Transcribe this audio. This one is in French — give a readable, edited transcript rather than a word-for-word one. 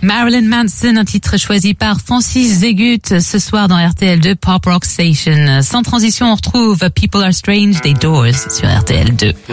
Marilyn Manson, un titre choisi par Francis Zegut ce soir dans RTL2 Pop Rock Station. Sans transition, on retrouve People Are Strange des Doors sur RTL2.